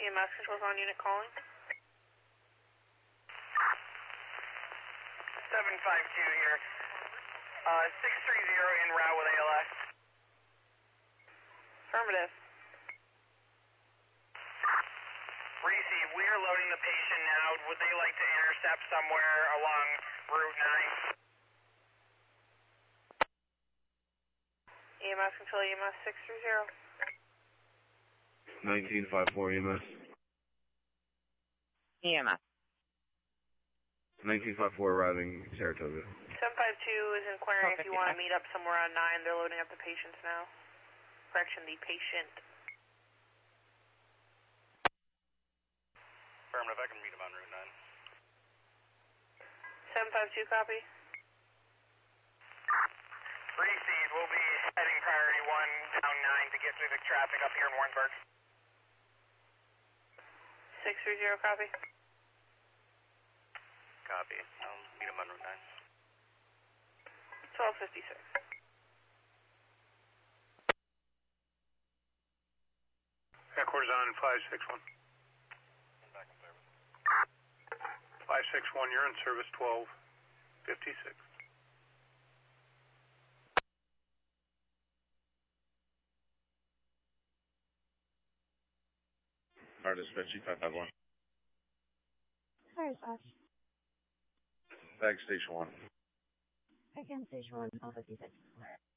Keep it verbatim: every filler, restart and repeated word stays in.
E M S controls on unit calling. seven five two here. Uh, six three zero en route with A L S. Affirmative. Reese, we are loading the patient now. Would they like to intercept somewhere along Route nine? E M S control, E M S six three zero. nineteen five four E M S. E M S. nineteen five four arriving Saratoga. seven five two is inquiring if you want to meet up somewhere on nine. They're loading up the patients now. Correction, the patient. Affirmative, I can meet him on Route nine. seven five two, copy. Reese, we'll be heading priority one down nine to get through the traffic up here in Warrensburg. six three zero, copy. Copy. I'll meet him on Route nine. twelve fifty-six. Headquarters on five six one. Back in service. five six one, you're in service twelve fifty-six. Our dispatch five five one. Sorry, Slash. Back station one. Again, station one, twelve fifty-six.